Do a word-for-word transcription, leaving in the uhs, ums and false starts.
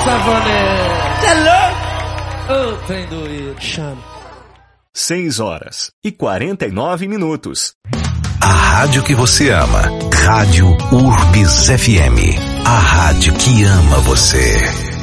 Savonete. É louco? Ô, oh, trem doído. Chama. seis horas e quarenta e nove minutos. A rádio que você ama. Rádio Urbis F M. A rádio que ama você.